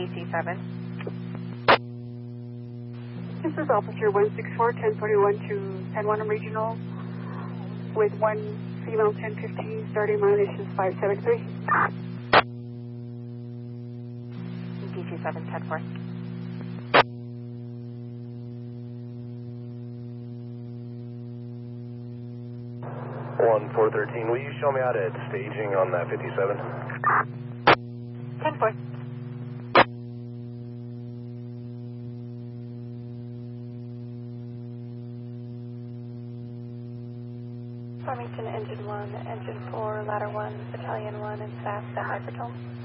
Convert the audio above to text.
DC-7. This is Officer 164-1041 to San Juan Regional with one female 1050 starting mileage 573. DC-7, 10-4. One 413. Will you show me how to staging on that 57? 10-4. Farmington Engine 1, Engine 4, Ladder 1, Battalion 1, and staff, standby for tone.